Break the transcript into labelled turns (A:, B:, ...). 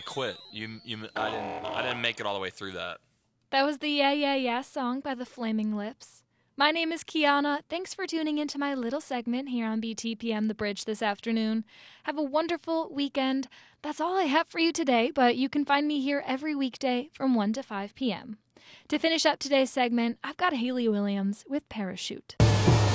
A: quit. I didn't make it all the way through that.
B: That was the Yeah Yeah Yeah song by the Flaming Lips. My name is Kiana. Thanks for tuning into my little segment here on BTPM The Bridge this afternoon. Have a wonderful weekend. That's all I have for you today, but you can find me here every weekday from 1 to 5 p.m. To finish up today's segment, I've got Haley Williams with Parachute.